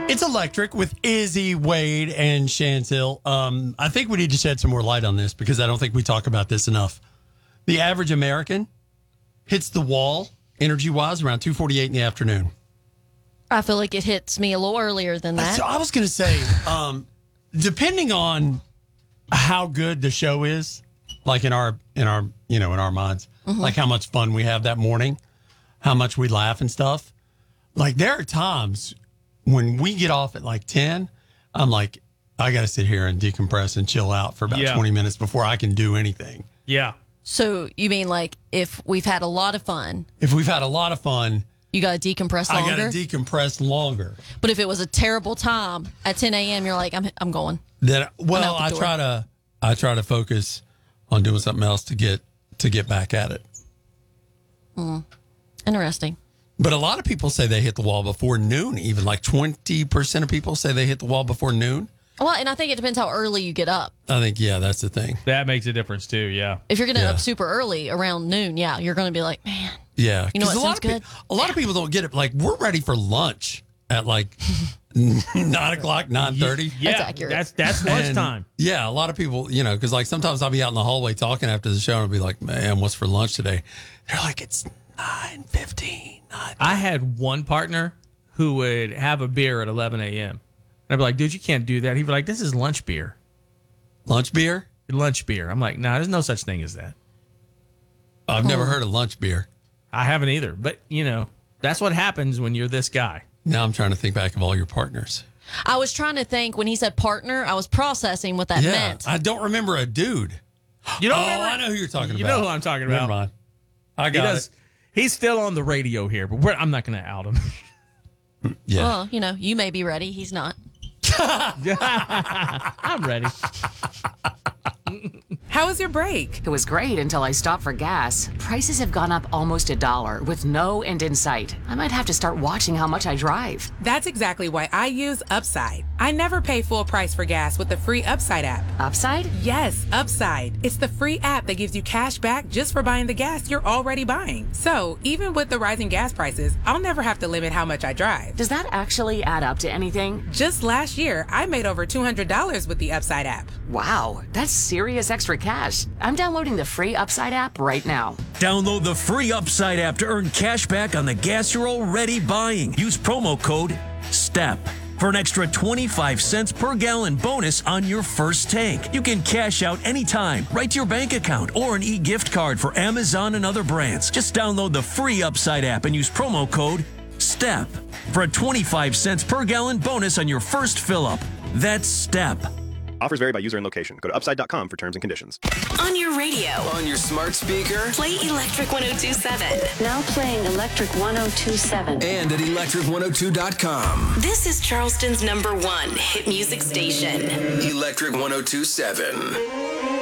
It's Electric with Izzy, Wade, and Chantel. I think we need to shed some more light on this because I don't think we talk about this enough. The average American hits the wall, energy-wise, around 2:48 in the afternoon. I feel like it hits me a little earlier than that. So I was going to say, depending on how good the show is, like in our minds, like how much fun we have that morning, how much we laugh and stuff. Like there are times when we get off at like 10, I'm like, I got to sit here and decompress and chill out for about 20 minutes before I can do anything. Yeah. So you mean like if we've had a lot of fun? If we've had a lot of fun, you got to decompress longer? I got to decompress longer. But if it was a terrible time at 10 a.m., you're like, I'm going. Then, well, I try to focus on doing something else to get back at it. Interesting. But a lot of people say they hit the wall before noon. Even like 20% of people say they hit the wall before noon. Well, and I think it depends how early you get up. I think, that's the thing. That makes a difference too, yeah. If you're getting up super early around noon, you're going to be like, man. Yeah. You know what sounds good? A lot of people don't get it. Like, we're ready for lunch at like 9 o'clock, 9:30. Yeah, that's accurate. That's lunchtime. Yeah, a lot of people, because like sometimes I'll be out in the hallway talking after the show and I'll be like, man, what's for lunch today? They're like, it's 9:15. I had one partner who would have a beer at 11 a.m. And I'd be like, dude, you can't do that. He'd be like, this is lunch beer. Lunch beer? Lunch beer. I'm like, nah, there's no such thing as that. I've never heard of lunch beer. I haven't either. But, that's what happens when you're this guy. Now I'm trying to think back of all your partners. I was trying to think when he said partner, I was processing what that meant. I don't remember a dude. You don't remember? I know who you're talking about. You know who I'm talking about. Never mind. I got it. He's still on the radio here, but I'm not going to out him. Yeah. Well, you may be ready. He's not. I'm ready. How was your break? It was great until I stopped for gas. Prices have gone up almost $1 with no end in sight. I might have to start watching how much I drive. That's exactly why I use Upside. I never pay full price for gas with the free Upside app. Upside? Yes, Upside. It's the free app that gives you cash back just for buying the gas you're already buying. So even with the rising gas prices, I'll never have to limit how much I drive. Does that actually add up to anything? Just last year, I made over $200 with the Upside app. Wow, that's serious extra cash. I'm downloading the free Upside app right now. Download the free Upside app to earn cash back on the gas you're already buying. Use promo code STEP for an extra 25 cents per gallon bonus on your first tank. You can cash out anytime, right to your bank account, or an e-gift card for Amazon and other brands. Just download the free Upside app and use promo code STEP for a 25 cents per gallon bonus on your first fill-up. That's STEP. Offers vary by user and location. Go to upside.com for terms and conditions. On your radio. On your smart speaker. Play Electric 102.7. Now playing Electric 102.7. And at electric102.com. This is Charleston's #1 hit music station. Electric 102.7.